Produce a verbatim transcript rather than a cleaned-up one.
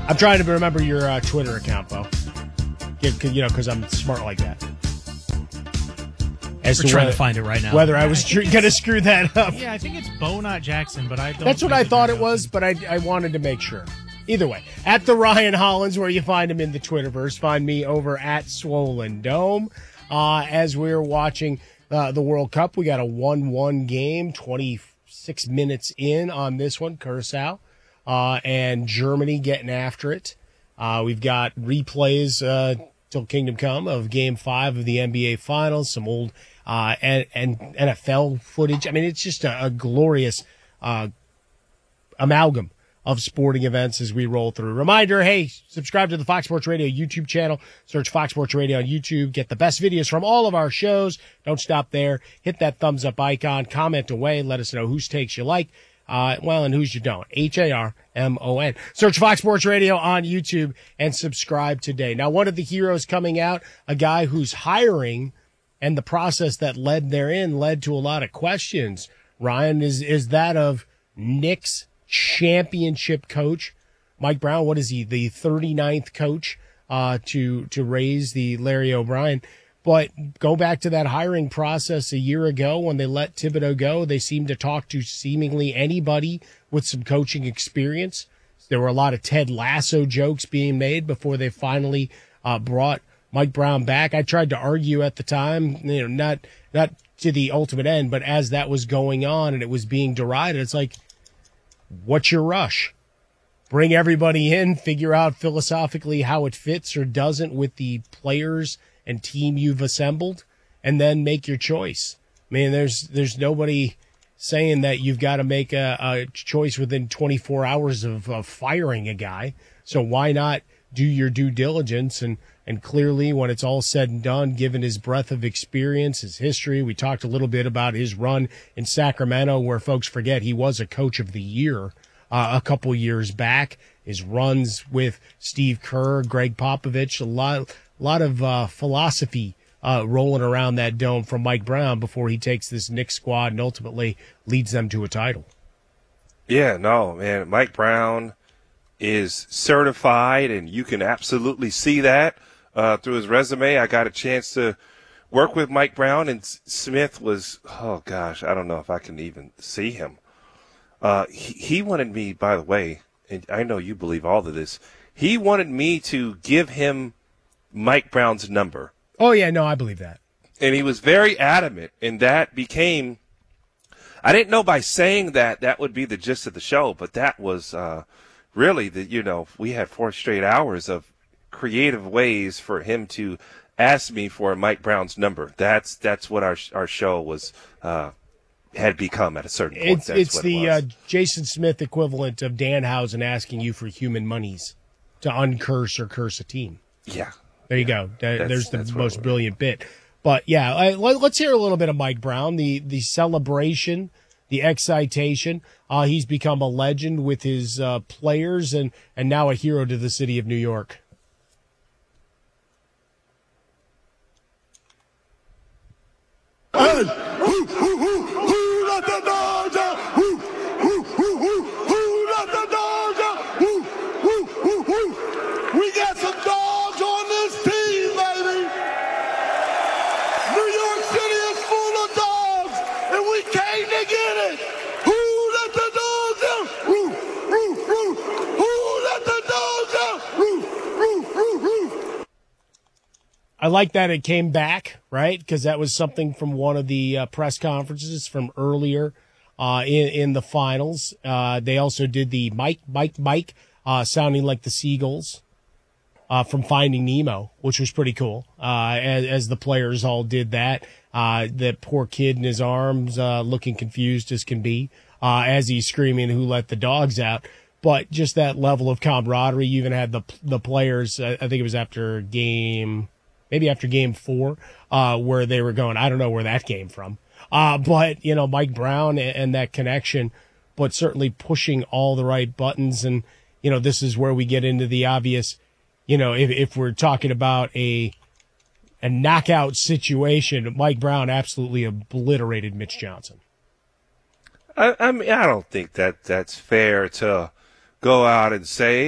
I'm trying to remember your uh, Twitter account, Bo. Get, you know, because I'm smart like that. As We're to trying whether, to find it right now. Whether I was tr- going to screw that up. Yeah, I think it's Bo, not Jackson, but I don't. That's what think I that thought very it was, often. but I, I wanted to make sure. Either way, at the Ryan Hollins, where you find him in the Twitterverse, find me over at Swollen Dome. Uh, as we're watching uh, the World Cup, we got a one one game, twenty-six minutes in on this one, Curacao, uh, and Germany getting after it. Uh, we've got replays uh, till Kingdom Come of Game Five of the N B A Finals, some old uh, and, and N F L footage. I mean, it's just a, a glorious uh, amalgam of sporting events as we roll through. Reminder, hey, subscribe to the Fox Sports Radio YouTube channel. Search Fox Sports Radio on YouTube. Get the best videos from all of our shows. Don't stop there. Hit that thumbs up icon. Comment away. Let us know whose takes you like. Uh, well, and whose you don't. H A R M O N. Search Fox Sports Radio on YouTube and subscribe today. Now, one of the heroes coming out, a guy who's hiring, and the process that led therein led to a lot of questions, Ryan, is, is that of Knicks championship coach Mike Brown. What is he, the thirty-ninth coach uh to to raise the Larry O'Brien? But go back to that hiring process a year ago when they let Thibodeau go. They seemed to talk to seemingly anybody with some coaching experience. There were a lot of Ted Lasso jokes being made before they finally uh brought Mike Brown back. I tried to argue at the time, you know, not not to the ultimate end, but as that was going on and it was being derided, it's like, what's your rush? Bring everybody in, figure out philosophically how it fits or doesn't with the players and team you've assembled, and then make your choice. I mean, there's there's nobody saying that you've got to make a, a choice within twenty-four hours of, of firing a guy. So why not do your due diligence? And, and clearly, when it's all said and done, given his breadth of experience, his history, we talked a little bit about his run in Sacramento, where folks forget he was a coach of the year uh, a couple years back. His runs with Steve Kerr, Greg Popovich, a lot, a lot of uh, philosophy uh, rolling around that dome from Mike Brown before he takes this Knicks squad and ultimately leads them to a title. Yeah, no, man, Mike Brown is certified, and you can absolutely see that uh, through his resume. I got a chance to work with Mike Brown, and Smith was, oh gosh, I don't know if I can even see him. Uh, he, he wanted me, by the way, and I know you believe all of this, he wanted me to give him Mike Brown's number. Oh, yeah, no, I believe that. And he was very adamant, and that became, I didn't know by saying that that would be the gist of the show, but that was uh, really the, you know, we had four straight hours of creative ways for him to ask me for Mike Brown's number. That's that's what our our show was uh, had become at a certain point. It's, that's it's what the it was. uh, Jason Smith equivalent of Danhausen asking you for human monies to uncurse or curse a team. Yeah. There you go. There- That's- There's the that's what most it was. brilliant bit. But, yeah, I, let, let's hear a little bit of Mike Brown, the, the celebration, the excitation. Uh, he's become a legend with his uh, players and, and now a hero to the city of New York. Hey, who, who, who, who let the dogs out? Who, who, who, who, who let the dogs out? Who, who, who, who? We got some dogs on this team, baby. New York City is full of dogs, and we came to get it. Who let the dogs out? Who, who, who, who let the dogs out? Who, who, who, who? I like that it came back, right? Because that was something from one of the uh, press conferences from earlier uh, in, in the finals. Uh, they also did the Mike, Mike, Mike, uh, sounding like the Seagulls uh, from Finding Nemo, which was pretty cool, uh, as, as the players all did that. Uh, that poor kid in his arms uh, looking confused as can be uh, as he's screaming, "Who let the dogs out?" But just that level of camaraderie. You even had the the players, uh, I think it was after game... maybe after game four, uh, where they were going, I don't know where that came from. Uh, but, you know, Mike Brown and, and that connection, but certainly pushing all the right buttons. And, you know, this is where we get into the obvious, you know, if, if we're talking about a, a knockout situation, Mike Brown absolutely obliterated Mitch Johnson. I, I mean, I don't think that that's fair to go out and say.